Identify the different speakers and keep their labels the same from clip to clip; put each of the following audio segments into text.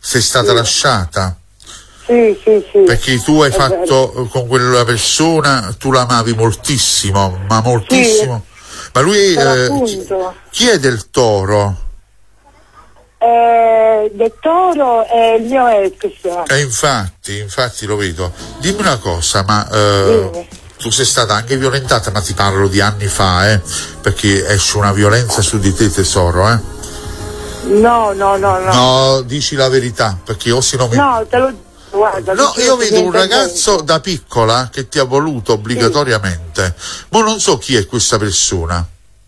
Speaker 1: sei stata lasciata.
Speaker 2: Sì.
Speaker 1: Perché tu hai fatto con quella persona, tu l'amavi moltissimo, ma moltissimo.
Speaker 2: Sì,
Speaker 1: ma lui, chi è Del Toro?
Speaker 2: Del Toro è il mio ex.
Speaker 1: Infatti lo vedo. Dimmi una cosa, ma tu sei stata anche violentata, ma ti parlo di anni fa, perché esce una violenza su di te, tesoro,
Speaker 2: No.
Speaker 1: No, dici la verità, perché io se no mi...
Speaker 2: No, te lo guarda.
Speaker 1: No, io vedo un ragazzo da piccola che ti ha voluto obbligatoriamente, ma non so chi è questa persona.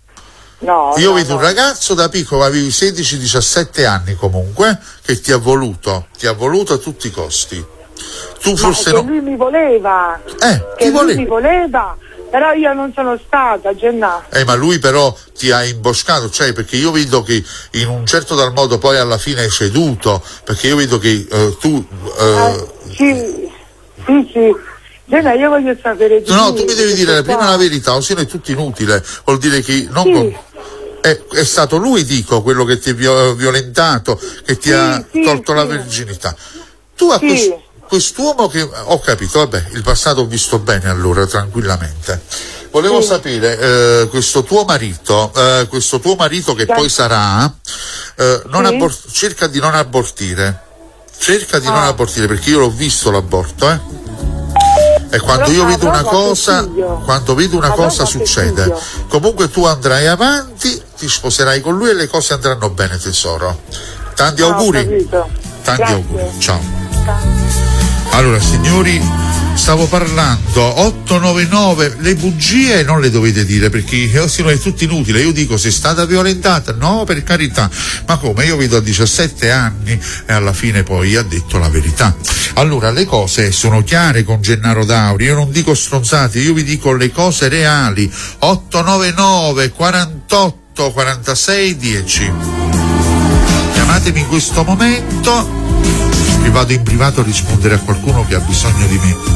Speaker 1: Io vedo un ragazzo da piccolo, avevi 16-17 anni comunque, che ti ha voluto a tutti i costi. Tu forse
Speaker 2: lui mi voleva. Lui mi voleva, però io non sono stata, Gennà.
Speaker 1: Ma lui però ti ha imboscato, cioè, perché io vedo che in un certo tal modo poi alla fine hai ceduto, perché io vedo che tu...
Speaker 2: Sì. Gennà, io voglio sapere di
Speaker 1: No, tu mi devi dire prima la verità, o se no è tutto inutile, vuol dire che è stato lui, dico, quello che ti ha violentato, che ti ha tolto la virginità. Tu a quest'uomo che ho capito, vabbè, il passato ho visto bene allora, tranquillamente. Volevo sapere, questo tuo marito che poi sarà, cerca di non abortire. Cerca di non abortire, perché io l'ho visto l'aborto, E quando io vedo una cosa, succede. Comunque tu andrai avanti, ti sposerai con lui e le cose andranno bene, tesoro. Tanti auguri. Tanti auguri. Ciao. Allora, signori, stavo parlando 899, le bugie non le dovete dire, perché se no è tutto inutile. Io dico, sei stata violentata? No, per carità, ma come? Io vedo a 17 anni e alla fine poi ha detto la verità. Allora, le cose sono chiare con Gennaro Dauri, io non dico stronzate, io vi dico le cose reali. 899 48 46 10. Chiamatemi in questo momento e vado in privato a rispondere a qualcuno che ha bisogno di me.